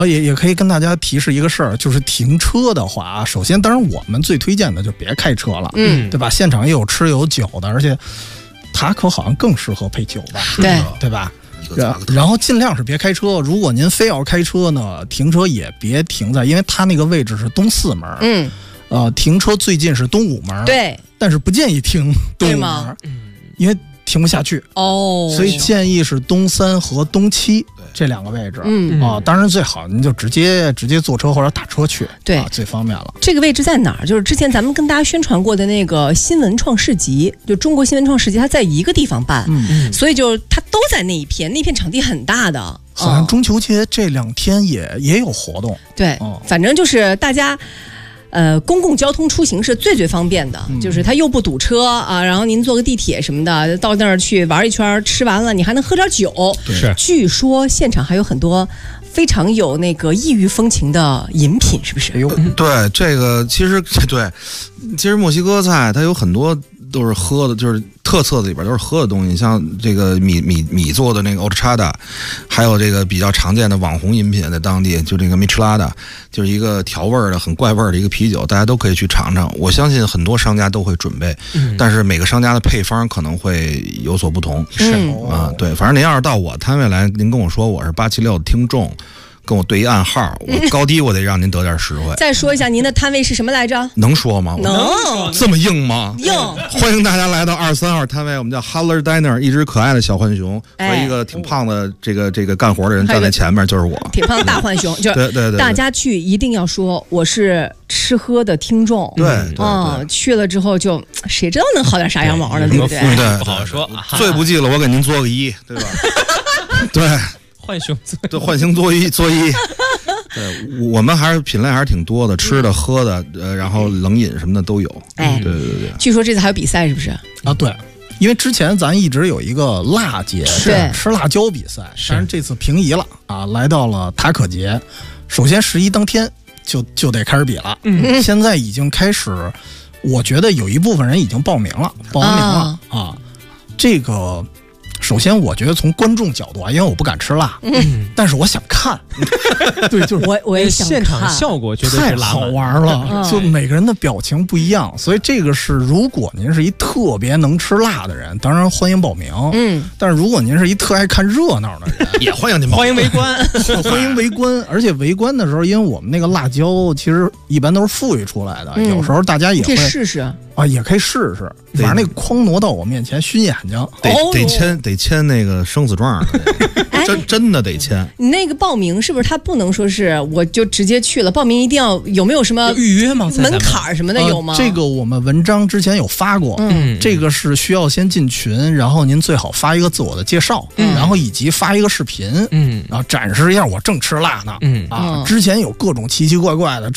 也可以跟大家提示一个事儿，就是停车的话，首先当然我们最推荐的就别开车了，对吧？现场也有吃有酒的，而且塔可好像更适合配酒吧，对吧？然后尽量是别开车，如果您非要开车呢，停车也别停在，因为它那个位置是东四门，停车最近是东五门， 对， 但是不建议停东五门，因为停不下去所以建议是东三和东七这两个位置，当然最好您就直接坐车或者打车去，对，最方便了。 这个位置在哪儿？就是之前咱们跟大家宣传过的那个新文创市集，就中国新文创市集，它在一个地方办，所以就它都在那一片场地很大的。 好像中秋节这2天也有活动， 对，反正就是大家。公共交通出行是最方便的，就是它又不堵车啊，然后您坐个地铁什么的，到那儿去玩一圈，吃完了你还能喝点酒。 是， 据说现场还有很多非常有那个异域风情的饮品，是不是？ 对，这个其实墨西哥菜它有很多都是喝的，就是特色的里边都是喝的东西，像这个米做的那个 horchata， 还有这个比较常见的网红饮品，在当地就这个 michelada， 就是一个调味的很怪味的一个啤酒，大家都可以去尝尝。我相信很多商家都会准备，但是每个商家的配方可能会有所不同。 是对，反正您要是到我摊位来，您跟我说我是876的听众，跟我对一暗号，我高低我得让您得点实惠。 再说一下您的摊位是什么来着？ 能说吗？ 能， 这么硬吗？ 硬！ 欢迎大家来到23号摊位，我们叫 Holler Diner， 一只可爱的小浣熊和一个挺胖的这个干活的人站在前面，就是我。 挺胖的大浣熊，就是对，大家去一定要说我是吃喝的听众。 对， 去了之后就谁知道能薅点啥羊毛呢？对不对？ 对， 不好说。 最不济了，我给您做个揖，对吧？对。 浣熊对，浣熊作揖。对，我们还是品类还是挺多的，吃的喝的，然后冷饮什么的都有。对。 据说这次还有比赛，是不是？ 啊，对，因为之前咱一直有一个辣节，吃辣椒比赛，但是这次平移了啊，来到了塔可节。首先11当天就得开始比了，现在已经开始，我觉得有一部分人已经报完名了啊，这个。首先，我觉得从观众角度啊，因为我不敢吃辣，但是我想看，对，就是我也想看， 现场效果绝对是太好玩了，就每个人的表情不一样，所以这个是如果您是一特别能吃辣的人，当然欢迎报名，但是如果您是一特爱看热闹的人， 也欢迎您报名， 欢迎围观， 欢迎围观，而且围观的时候，因为我们那个辣椒其实一般都是富裕出来的，有时候大家也会试试啊，也可以试试，反正那筐挪到我面前熏眼睛， 得签那个生死状，真的得签。 你那个报名是不是他不能说是我就直接去了？报名一定要有没有什么预约吗？ 门槛什么的有吗？ 这个我们文章之前有发过，这个是需要先进群，然后您最好发一个自我的介绍，然后以及发一个视频，然后展示一下我正吃辣呢，之前有各种奇奇怪怪的